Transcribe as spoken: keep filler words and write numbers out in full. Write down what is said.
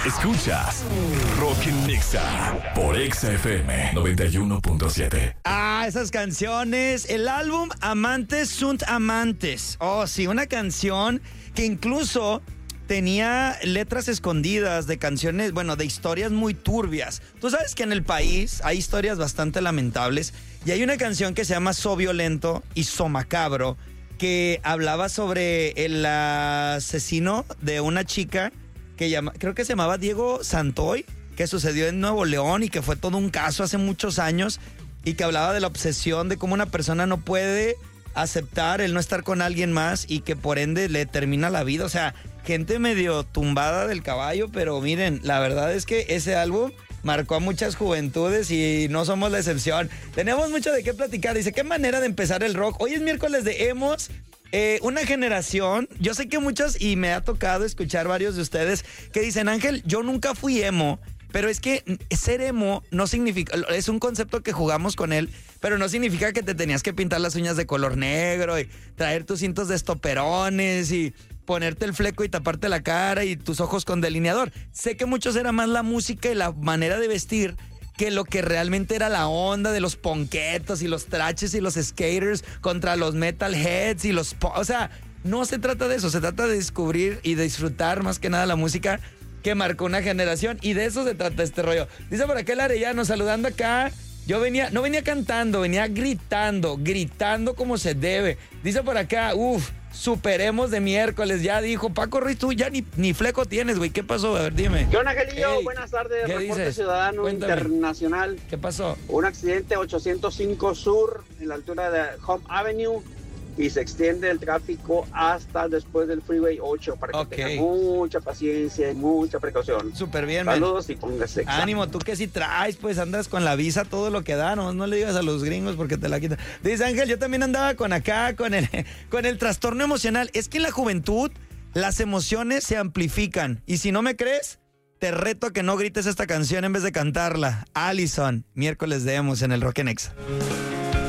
Escuchas Rock en Nexa por Exa F M noventa y uno punto siete. Ah, esas canciones. El álbum Amantes sunt amantes. Oh, sí, una canción que incluso tenía letras escondidas de canciones, bueno, de historias muy turbias. Tú sabes que en el país hay historias bastante lamentables y hay una canción que se llama So Violento y So Macabro que hablaba sobre el asesino de una chica que llama, creo que se llamaba Diego Santoy, que sucedió en Nuevo León y que fue todo un caso hace muchos años y que hablaba de la obsesión de cómo una persona no puede aceptar el no estar con alguien más y que por ende le termina la vida. O sea, gente medio tumbada del caballo, pero miren, la verdad es que ese álbum marcó a muchas juventudes y no somos la excepción. Tenemos mucho de qué platicar. Dice, ¿qué manera de empezar el rock? Hoy es miércoles de emos. Eh, una generación, yo sé que muchos, y me ha tocado escuchar varios de ustedes que dicen, Ángel, yo nunca fui emo, pero es que ser emo no significa, es un concepto que jugamos con él, pero no significa que te tenías que pintar las uñas de color negro y traer tus cintos de estoperones y ponerte el fleco y taparte la cara y tus ojos con delineador. Sé que muchos era más la música y la manera de vestir que lo que realmente era la onda de los ponquetos y los traches y los skaters contra los metalheads y los... O sea, no se trata de eso, se trata de descubrir y de disfrutar más que nada la música que marcó una generación y de eso se trata este rollo. Dice por acá el Arellano, saludando acá. Yo venía, no venía cantando, venía gritando, gritando como se debe. Dice por acá, uff, superemos de miércoles, ya dijo Paco Ruiz, tú ya ni, ni fleco tienes, güey, ¿qué pasó? A ver, dime. ¿Qué onda, Angelillo? Hey, buenas tardes, ¿qué reporte dices? ciudadano Cuéntame. internacional. ¿Qué pasó? Un accidente ochocientos cinco Sur, en la altura de Home Avenue, y se extiende el tráfico hasta después del Freeway ocho, para que Ok. tengan mucha paciencia y mucha precaución. Súper bien, man. Saludos y póngase examen. Ánimo, tú que si traes, pues andas con la visa todo lo que da, no, no le digas a los gringos porque te la quitan. Dice Ángel, yo también andaba con acá, con el, con el trastorno emocional. Es que en la juventud las emociones se amplifican y si no me crees, te reto a que no grites esta canción en vez de cantarla. Allison, miércoles de emos en el Rock en Exa.